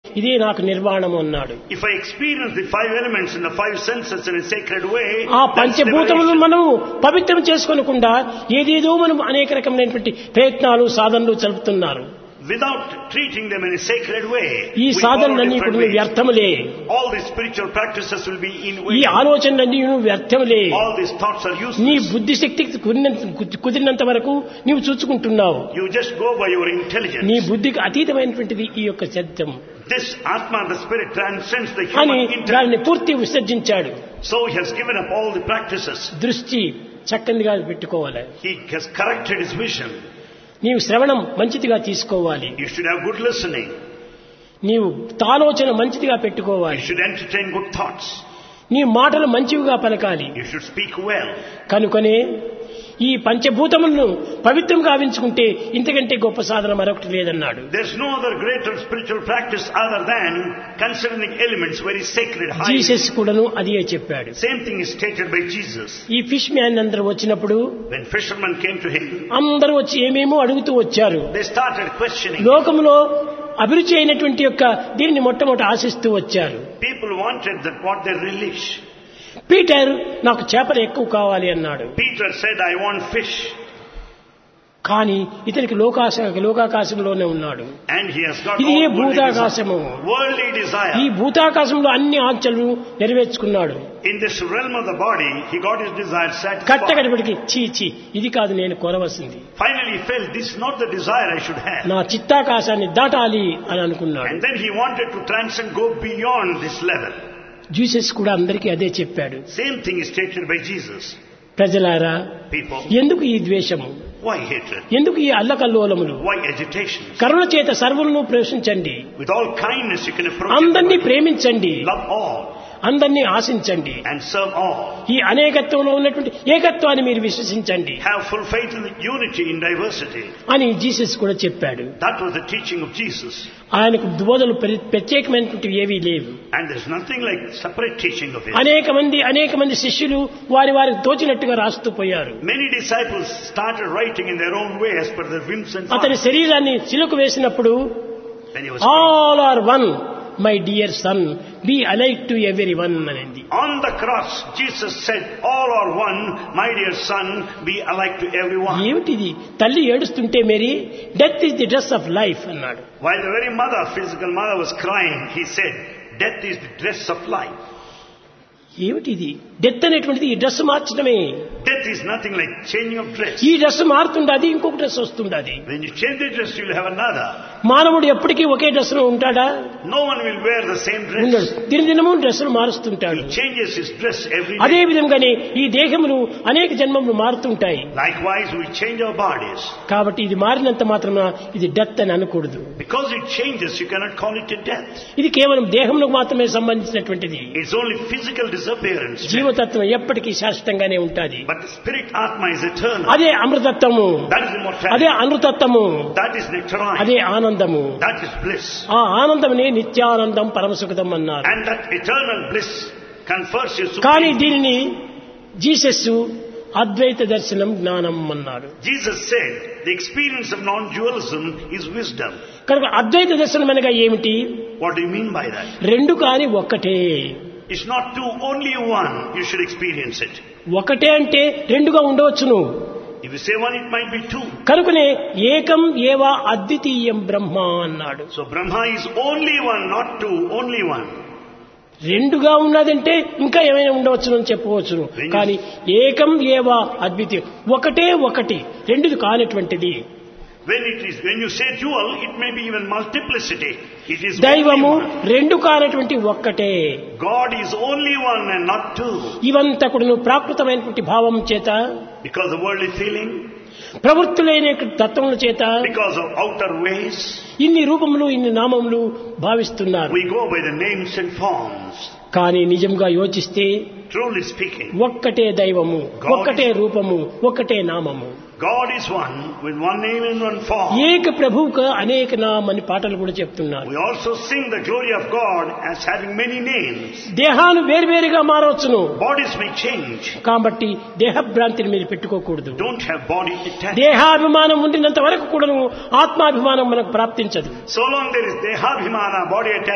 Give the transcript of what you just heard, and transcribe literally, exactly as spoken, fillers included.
ఇదే నాకు నిర్వాణము అన్నాడు. If I experience the five elements in the five senses in a sacred way, ఆ పంచభూతములను మనం పవిత్రం చేసుకోనకుండా ఏదేదో మనం అనేక రకమైనటువంటి ప్రయత్నాలు సాధనలు జరుపుతున్నారు. without treating them in a sacred way, ఈ సాధనలన్నీ కూడా వ్యర్థములే. all these spiritual practices will be in ఈ vain. ఆలోచనలన్నీ వ్యర్థములే. All these thoughts are నీ useless. బుద్ధి శక్తికి కుదిరినంత వరకు నీవు చూసుకుంటున్నావు. You just go by your intelligence. నీ బుద్ధికి అతీతమైనటువంటిది ఈ యొక్క సత్యం This Atma, the spirit, transcends the అని human intellect. దానిని పూర్తి విసర్జించాడు. So he has given up all the practices. దృష్టి చక్కనిగా పెట్టుకోవాలి. He has corrected his vision. నీవు శ్రవణం మంచిదిగా తీసుకోవాలి. You should have good listening. నీవు ఆలోచన మంచిదిగా పెట్టుకోవాలి. You should entertain good thoughts. నీ మాటలు మంచివిగా పలకాలి. You should speak well. కనుకనే ఈ పంచభూతములను పవిత్రం గావించుకుంటే ఇంతకంటే గొప్ప సాధన మరొకటి లేదన్నాడు. There's no other greater spiritual practice other than considering elements very sacred, high. Jesus కూడాను అదే చెప్పాడు. Same thing is stated by Jesus. ఈ ఫిష్ మ్యాన్ అందరూ వచ్చినప్పుడు When fishermen came to him, అందరూ వచ్చి ఏమేమో అడుగుతూ వచ్చారు. they started questioning. లోకములో అభిరుచి అయినటువంటి యొక్క దీనిని మొట్టమొదటి ఆశిస్తూ వచ్చారు. People wanted that what they relish. Peter నాకు చేపలు ఎక్కువ కావాలి అన్నాడు. Peter said, I want fish. కానీ ఇతనికి లోకాశ లోకాకాశంలోనే ఉన్నాడు. And he has got ఇది ఏ all worldly భూతాకాశము. desire. Worldly desire. ఈ భూతాకాశంలో అన్ని ఆంక్షలు నెరవేర్చుకున్నాడు. In this realm of the body, he got his desire satisfied. కట్టకడపడికి చీ చీ ఇది కాదు నేను కోరవలసింది. Finally he felt this is not the desire I should have. నా చిత్తాకాశాన్ని దాటాలి అని అనుకున్నాడు. And then he wanted to transcend, go beyond this level. Jesus కూడా అందరికీ అదే చెప్పాడు. Same thing is stated by Jesus. ప్రజలారా, People, ఎందుకు ఈ ద్వేషము, why hatred? ఎందుకు ఈ అల్లకల్లోలములు, Why agitation? కరుణ చేత సర్వులను ప్రవేశించండి, With all kindness you can approach అందరినీ everybody. ప్రేమించండి, Love all అందరినీ ఆశించండి, and serve all. ఈ అనేకత్వంలో ఉన్నటువంటి ఏకత్వాన్ని మీరు విశ్వసించండి Have full faith in the unity in diversity. అని జీసస్ కూడా చెప్పాడు. That was the teaching of Jesus. ఆయనకు బోధలు ప్ర- ప్రత్యేకమైనటువంటివి ఏవీ లేవు. And there's nothing like separate teaching of it. అనేక మంది అనేక మంది శిష్యులు వారి వారికి తోచినట్టుగా రాస్తూ పోయారు. Many disciples started writing in their own way as per their whims and అతని fancies. శరీరాన్ని సిలుకు వేసినప్పుడు When he was all are one my dear son be alike to every one అనేది. on the cross, Jesus said, all are one, my dear son, be alike to everyone. ఏమిటిది? తల్లి ఏడుస్తుంటే Mary death is the dress of life అన్నాడు. While the very mother, physical mother, was crying, he said, death is the dress of life. ఏమిటిది? Death అనేటువంటిది ఈ dress మార్చడమే. Death is nothing like changing of dress. ఈ dress మారుతుండది, ఇంకొక dress వస్తుండది. When you change the dress, you will have another. మానవుడు ఎప్పటికీ ఒకే dress లో ఉంటాడా? No one will wear the same ఉండడు. dress. దినదినము డ్రెస్సులు మారుస్తుంటాడు. He changes his dress every అదే day. విధంగానే ఈ దేహములు అనేక జన్మములు మారుతుంటాయి. Likewise, we change our bodies. కాబట్టి ఇది మారినంత మాత్రమే ఇది డెత్ అని అనకూడదు. Because it changes, you cannot call it a death. ఇది కేవలం దేహములకు మాత్రమే సంబంధించినటువంటిది. It's only physical disappearance. జీవతత్వం ఎప్పటికీ శాశ్వతంగానే ఉంటుంది. But the spirit Atma is eternal. అదే అమృతత్వము, That is అదే immortality. అనృతత్వము, That is nectarine. అదే ఆనందము. That is bliss. ఆ ఆనందమునే నిత్యానందం పరమసుఖదం అన్నారు. And that eternal bliss confers you కానీ supreme. దీనిని జీసస్ అద్వైత దర్శనం జ్ఞానం అన్నాడు. Jesus said the experience of non-dualism is wisdom. కనుక అద్వైత దర్శనం అనగా ఏమిటి? What do you mean by that? రెండు కాని ఒక్కటే. It's not two, only one. You should experience it. ఒకటే అంటే రెండుగా ఉండవచ్చును. If you say one, it might be two. కనుకనే ఏకం ఏవా అద్వితీయం బ్రహ్మ అన్నాడు. So Brahma is only one, not two, only one. రెండుగా ఉన్నదంటే ఇంకా ఏమైనా ఉండవచ్చును అని చెప్పవచ్చును. కానీ ఏకం ఏవా అద్వితీయం, ఒకటే ఒకటి, రెండుది కానటువంటిది. When it is, when you say dual, it may be even multiplicity. It is దైవము only one. రెండు కానటువంటి ఒక్కటే. God is only one and not two. ఇవంతా కూడా ప్రాకృతమైనటువంటి భావం చేత, Because of worldly feeling, ప్రవృత్తులైన తత్వముల చేత because of outer ways, ఇన్ని రూపములు ఇన్ని నామములు భావిస్తున్నారు. we go by the names and forms. కానీ నిజంగా యోచిస్తే Truly speaking, ఒక్కటే దైవము, ఒక్కటే రూపము, ఒక్కటే నామము. God is one with one name and one form. ఏక ప్రభువుకు అనేక నామం అని పాటలు కూడా చెప్తున్నారు. We also sing the glory of God as having many names. దేహాలు వేరువేరుగా మారవచ్చును. Bodies may change. కాబట్టి దేహభ్రాంతిని మీరు పెట్టుకోకూడదు. Don't have body attached. దేహాభిమానం ఉండినంత వరకు కూడాను ఆత్మాభిమానం మనకు ప్రాప్తించదు. So long there is dehabhimana, body attached.